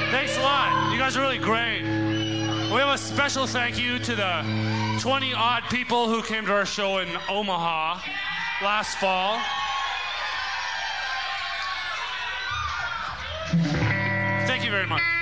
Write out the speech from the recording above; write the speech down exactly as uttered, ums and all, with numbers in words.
Thanks a lot. You guys are really great. We have a special thank you to the twenty odd people who came to our show in Omaha last fall. Thank you very much.